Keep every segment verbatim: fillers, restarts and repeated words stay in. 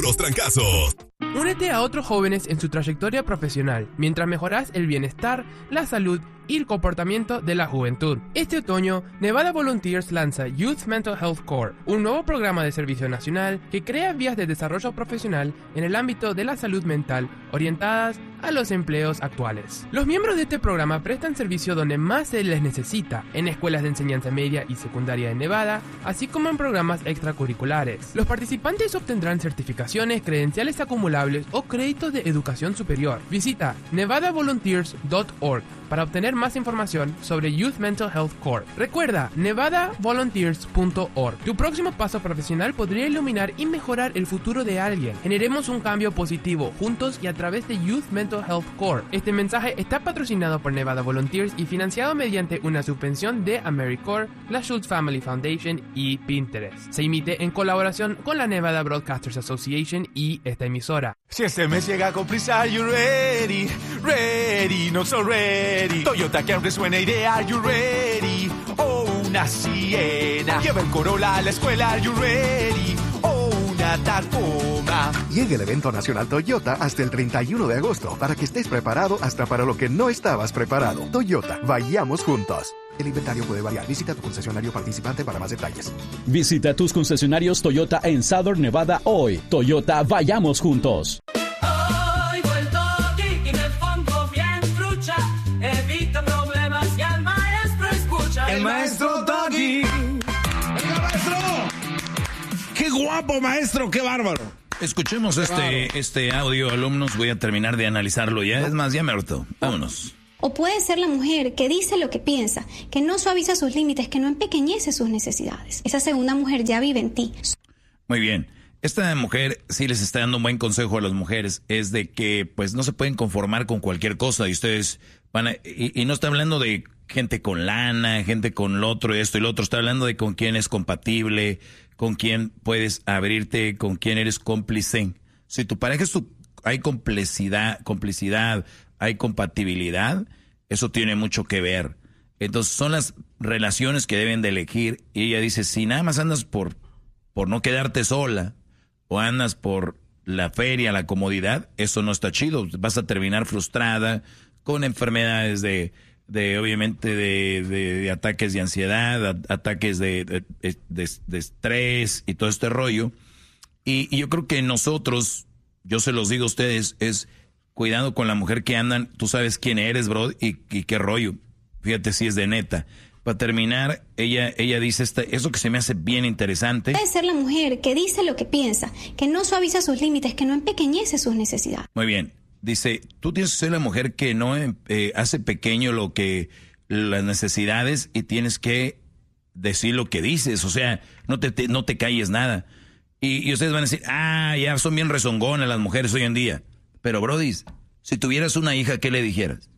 los trancazos. Únete a otros jóvenes en su trayectoria profesional, mientras mejoras el bienestar, la salud y el comportamiento de la juventud. Este otoño, Nevada Volunteers lanza Youth Mental Health Corps, un nuevo programa de servicio nacional que crea vías de desarrollo profesional en el ámbito de la salud mental orientadas a los empleos actuales. Los miembros de este programa prestan servicio donde más se les necesita, en escuelas de enseñanza media y secundaria de Nevada, así como en programas extracurriculares. Los participantes obtendrán certificaciones, credenciales acumulables o créditos de educación superior. Visita nevada volunteers punto org para obtener más información sobre Youth Mental Health Corps. Recuerda, nevada volunteers punto org. Tu próximo paso profesional podría iluminar y mejorar el futuro de alguien. Generemos un cambio positivo juntos y a través de Youth Mental Health Corps. Este mensaje está patrocinado por Nevada Volunteers y financiado mediante una subvención de AmeriCorps, la Schultz Family Foundation y Pinterest. Se emite en colaboración con la Nevada Broadcasters Association y esta emisora. Si este mes llega con prisa, are you ready? Ready, not so ready. Toyota Camry suena ideal, are you ready? Oh, una Siena. Lleva el Corolla a la escuela, are you ready? Oh, una Tacoma. Llega el evento nacional Toyota hasta el treinta y uno de agosto para que estés preparado hasta para lo que no estabas preparado. Toyota, vayamos juntos. El inventario puede variar. Visita tu concesionario participante para más detalles. Visita tus concesionarios Toyota en Southern Nevada hoy. Toyota, vayamos juntos. Oigo el toque y me pongo bien trucha. Evita problemas y al maestro escucha. El maestro Doggy. ¡Venga, maestro! ¡Qué guapo, maestro! ¡Qué bárbaro! Escuchemos este, este audio, alumnos. Voy a terminar de analizarlo ya. Es más, ya me harto. Vámonos. O puede ser la mujer que dice lo que piensa, que no suaviza sus límites, que no empequeñece sus necesidades. Esa segunda mujer ya vive en ti. Muy bien. Esta mujer sí les está dando un buen consejo a las mujeres. Es de que pues no se pueden conformar con cualquier cosa. Y ustedes van a... Y, y no está hablando de gente con lana, gente con lo otro y esto y lo otro. Está hablando de con quién es compatible, con quién puedes abrirte, con quién eres cómplice. Si tu pareja es tu... hay complicidad, complicidad, hay compatibilidad, eso tiene mucho que ver. Entonces son las relaciones que deben de elegir. Y ella dice, si nada más andas por, por no quedarte sola, o andas por la feria, la comodidad, eso no está chido. Vas a terminar frustrada, con enfermedades de, de obviamente, de, de, de ataques de ansiedad, a, ataques de, de, de, de estrés y todo este rollo. Y, y yo creo que nosotros, yo se los digo a ustedes, es... cuidado con la mujer que andan, tú sabes quién eres, bro, y, y qué rollo. Fíjate si es de neta. Para terminar, ella, ella dice esta, eso que se me hace bien interesante. Puede ser la mujer que dice lo que piensa, que no suaviza sus límites, que no empequeñece sus necesidades. Muy bien. Dice, tú tienes que ser la mujer que no eh, hace pequeño lo que las necesidades y tienes que decir lo que dices. O sea, no te, te, no te calles nada. Y, y ustedes van a decir, ah, ya son bien rezongonas las mujeres hoy en día. Pero, brody, si tuvieras una hija, ¿qué le dijeras?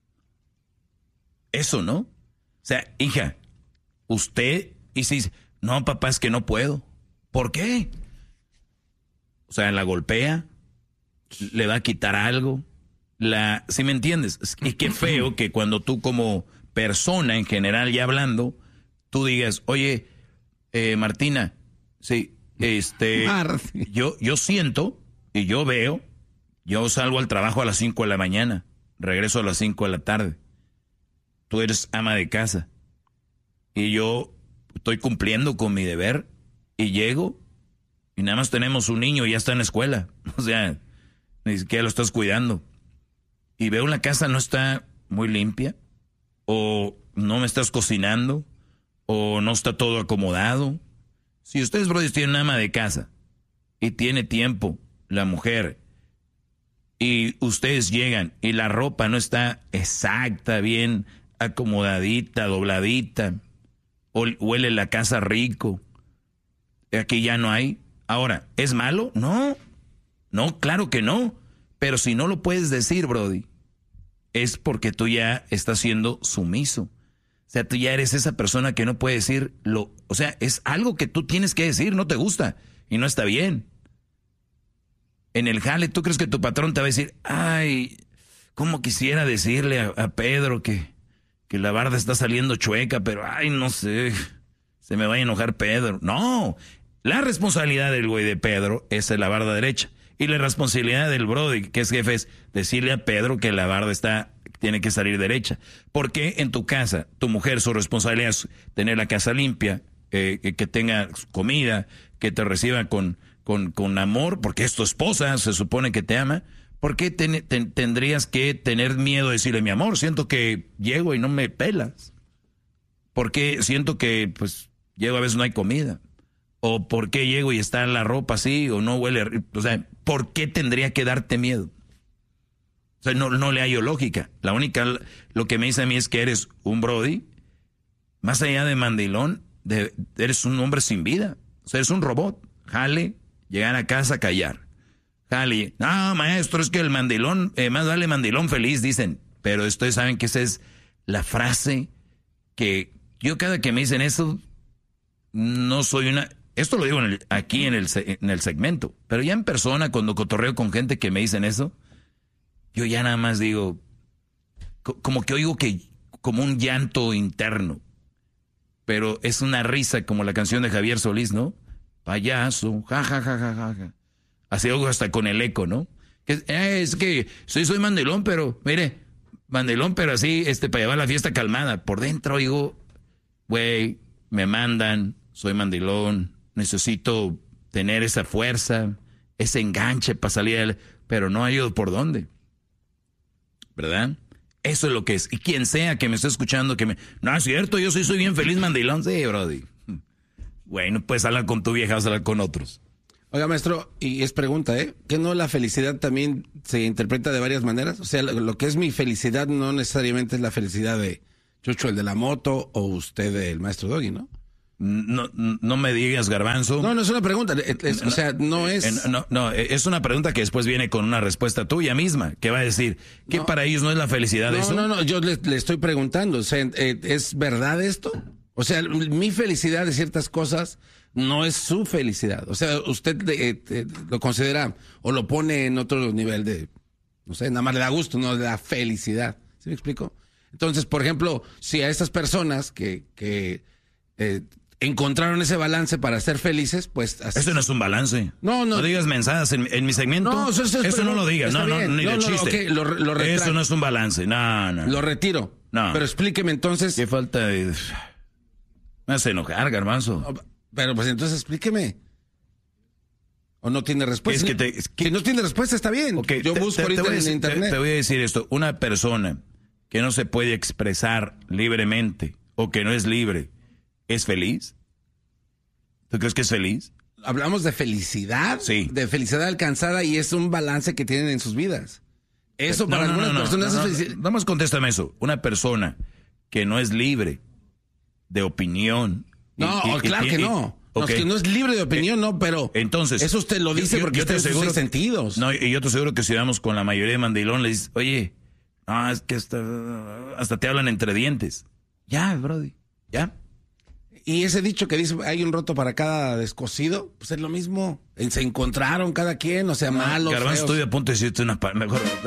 Eso, ¿no? O sea, hija, usted, y si, no, papá, es que no puedo. ¿Por qué? O sea, la golpea, le va a quitar algo, la, ¿sí me entiendes? Y qué feo que cuando tú como persona en general ya hablando, tú digas, oye, eh, Martina, sí, este, yo, yo siento y yo veo. Yo salgo al trabajo a las cinco de la mañana, regreso a las cinco de la tarde. Tú eres ama de casa. Y yo estoy cumpliendo con mi deber y llego y nada más tenemos un niño y ya está en la escuela. O sea, ni siquiera lo estás cuidando. Y veo la casa no está muy limpia, o no me estás cocinando, o no está todo acomodado. Si ustedes, brothers, tienen ama de casa y tiene tiempo la mujer, y ustedes llegan y la ropa no está exacta, bien acomodadita, dobladita, o huele la casa rico, aquí ya no hay. Ahora, ¿es malo? No, no, claro que no. Pero si no lo puedes decir, brody, es porque tú ya estás siendo sumiso. O sea, tú ya eres esa persona que no puede decir lo... O sea, es algo que tú tienes que decir, no te gusta y no está bien. En el jale, ¿tú crees que tu patrón te va a decir, ay, cómo quisiera decirle a, a Pedro que, que la barda está saliendo chueca, pero ay, no sé, se me va a enojar Pedro? No, La responsabilidad del güey de Pedro es la barda derecha. Y la responsabilidad del brody, que es jefe, es decirle a Pedro que la barda está, tiene que salir derecha. Porque en tu casa, tu mujer, su responsabilidad es tener la casa limpia, eh, que, que tenga comida, que te reciba con, con, con amor, porque es tu esposa, se supone que te ama. ¿Por qué ten, ten, tendrías que tener miedo de decirle, mi amor, siento que llego y no me pelas? ¿Por qué siento que, pues, llego a veces no hay comida? ¿O por qué llego y está la ropa así o no huele? O sea, ¿por qué tendría que darte miedo? O sea, no, no le hallo lógica. La única, lo que me dice a mí es que eres un brody, más allá de mandilón, de, eres un hombre sin vida. O sea, eres un robot. Jale, llegar a casa, callar. Jale, no, maestro, es que el mandilón, eh, más vale mandilón feliz, dicen. Pero ustedes saben que esa es la frase que yo cada que me dicen eso, no soy una... Esto lo digo en el, aquí en el, en el segmento, pero ya en persona, cuando cotorreo con gente que me dicen eso, yo ya nada más digo, co- como que oigo que, como un llanto interno, pero es una risa como la canción de Javier Solís, ¿no? Payaso, ja, ja, ja, ja, ja, ja. Así oigo hasta con el eco, ¿no? Que, eh, es que soy, soy mandilón, pero, mire, mandilón, pero así, este, para llevar la fiesta calmada. Por dentro oigo, güey, me mandan, soy mandilón. Necesito tener esa fuerza, ese enganche para salir, pero no hay por dónde. ¿Verdad? Eso es lo que es. Y quien sea que me esté escuchando, que me... No, es cierto, yo sí soy bien feliz mandilón. Sí, brody. Güey, no puedes hablar con tu vieja, vas a hablar con otros. Oiga, maestro, y es pregunta, ¿eh? ¿Que no la felicidad también se interpreta de varias maneras? O sea, lo, lo que es mi felicidad no necesariamente es la felicidad de Chucho, el de la moto, o usted, el maestro Doggy, ¿no? No, no me digas, Garbanzo. No, no es una pregunta. Es, o sea, no es... No, no, es una pregunta que después viene con una respuesta tuya misma, que va a decir que no, para ellos no es la felicidad no, eso. No, no, yo le, le estoy preguntando, o sea, ¿es verdad esto? O sea, mi felicidad de ciertas cosas no es su felicidad. O sea, usted eh, eh, lo considera o lo pone en otro nivel de, no sé, nada más le da gusto, no le da felicidad. ¿Sí me explico? Entonces, por ejemplo, si a estas personas que... que eh, encontraron ese balance para ser felices, pues... Así. Eso no es un balance. No, no. No digas mensadas en, en mi segmento. No, eso, eso, eso no lo digas. No, no, ni no, de no, chiste. Okay, lo, lo eso no es un balance. No, no. Lo retiro. No. Pero explíqueme entonces... Qué falta de... Me hace enojar, Garbanzo. Pero pues entonces explíqueme. ¿O no tiene respuesta? Es que te, es que... Si no tiene respuesta, está bien. Okay, yo te, busco te, ahorita te en decir, internet. Te, te voy a decir esto. Una persona que no se puede expresar libremente o que no es libre, ¿es feliz? ¿Tú crees que es feliz? Hablamos de felicidad. Sí. De felicidad alcanzada y es un balance que tienen en sus vidas. Eso para no, no, algunas no, personas no, no, es felicidad. Nada más contéstame eso. Una persona que no es libre de opinión. No, y, y, claro y, que y, no. Okay. No, que no es libre de opinión, eh, no, pero entonces, eso usted lo dice yo, porque yo usted te aseguro, sus sentidos. No, y yo te aseguro que si vamos con la mayoría de mandilón, le dices, oye, no, es que hasta, hasta te hablan entre dientes. Ya, brody, ya. Y ese dicho que dice, hay un roto para cada descosido, pues es lo mismo. Se encontraron cada quien, o sea, no, malos, Garbanzo, feos. estoy a punto de decirte una... Mejor...